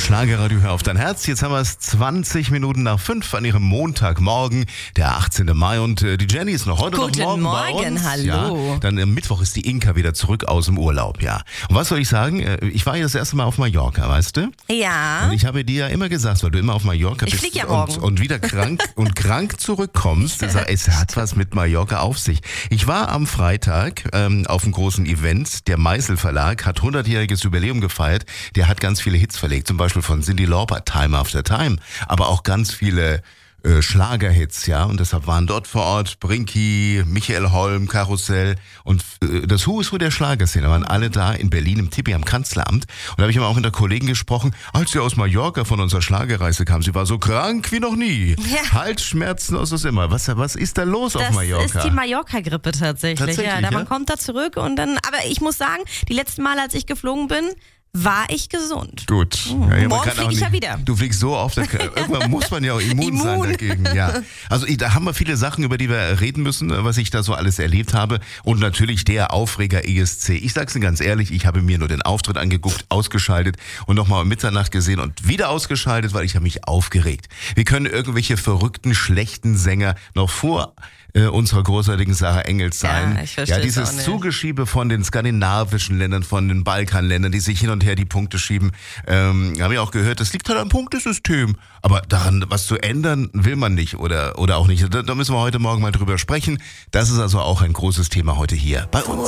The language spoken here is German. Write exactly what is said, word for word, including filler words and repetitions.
Schlagerradio, hör auf dein Herz. Jetzt haben wir es zwanzig Minuten nach fünf an ihrem Montagmorgen, der achtzehnten Mai. Und äh, die Jenny ist noch heute Guten noch morgen Morgen, bei uns. hallo. Ja, dann am Mittwoch ist die Inka wieder zurück aus dem Urlaub, ja. Und was soll ich sagen? Äh, Ich war ja das erste Mal auf Mallorca, weißt du? Ja. Und ich habe dir ja immer gesagt, weil du immer auf Mallorca Ich bist flieg ja und, morgen. und wieder krank und krank zurückkommst. Ich sag, es hat was mit Mallorca auf sich. Ich war am Freitag ähm, auf einem großen Event. Der Meißel Verlag hat hundertjähriges Jubiläum gefeiert. Der hat ganz viele Hits verlegt, zum Beispiel von Cyndi Lauper, Time After Time, aber auch ganz viele äh, Schlagerhits, ja, und deshalb waren dort vor Ort Brinky, Michael Holm, Karussell und äh, das Who is Who der Schlagerszene waren alle da in Berlin im Tippi am Kanzleramt. Und da habe ich immer auch mit der Kollegin gesprochen, als sie aus Mallorca von unserer Schlagerreise kam. Sie war so krank wie noch nie. Ja. Halsschmerzen aus was immer. Was, was ist da los auf Das Mallorca? ist die Mallorca-Grippe tatsächlich. Tatsächlich, ja, da ja? man kommt da zurück und dann, aber ich muss sagen, die letzten Male, als ich geflogen bin, war ich gesund. Gut. Mhm. Ja, man Morgen kann auch fliege ich ja nicht- wieder. Du fliegst so oft, da kann- irgendwann muss man ja auch immun, Immun. sein dagegen. Ja. Also ich- da haben wir viele Sachen, über die wir reden müssen, was ich da so alles erlebt habe. Und natürlich der Aufreger E S C. Ich sag's Ihnen ganz ehrlich, ich habe mir nur den Auftritt angeguckt, ausgeschaltet und nochmal um Mitternacht gesehen und wieder ausgeschaltet, weil ich habe mich aufgeregt. Wie können irgendwelche verrückten, schlechten Sänger noch vor äh, unserer großartigen Sarah Engels sein? Ja, ich versteh's ja, dieses auch nicht. Zugeschiebe von den skandinavischen Ländern, von den Balkanländern, die sich hin und her die Punkte schieben. Ähm, habe ich auch gehört, das liegt halt am Punktesystem. Aber daran was zu ändern, will man nicht oder, oder auch nicht. Da, da müssen wir heute Morgen mal drüber sprechen. Das ist also auch ein großes Thema heute hier bei uns.